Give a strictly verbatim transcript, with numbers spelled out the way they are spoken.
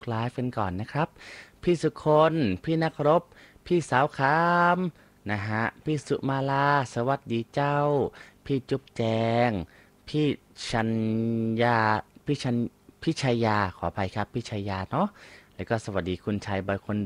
ไลฟ์กันก่อนนะครับพี่สุคนพี่นักรบพี่สาวคามนะฮะพี่สุมาลาสวัสดีเจ้าพี่จุ๊บแจงพี่ชัญญาพี่ชันพี่ชัยยาขออภัยครับพี่ชัยยาเนาะแล้วก็สวัสดีคุณชายบอยคน